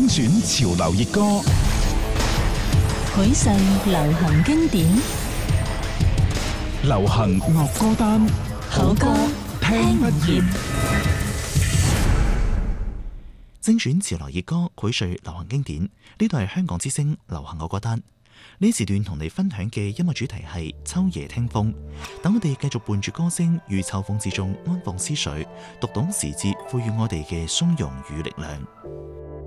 選潮流熱歌， 許上流行經典， 流行樂歌單， 好歌聽不厭。 精選潮流熱歌，薈萃流行經典。呢度係香港之聲流行樂歌單。呢時段同你分享嘅音樂主題係秋夜聽風。等我哋繼續伴住歌聲，於秋風之中安放思緒，讀懂時節賦予我哋嘅從容與力量。